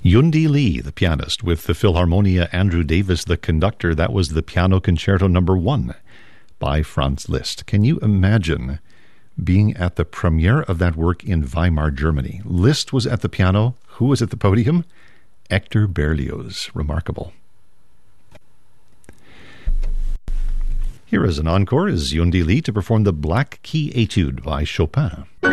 Yundi Lee, the pianist, with the Philharmonia Andrew Davis, the conductor. That was the Piano Concerto No. 1 by Franz Liszt. Can you imagine being at the premiere of that work in Weimar, Germany? Liszt was at the piano. Who was at the podium? Hector Berlioz. Remarkable. Here as an encore is Yundi Lee to perform the Black Key Etude by Chopin.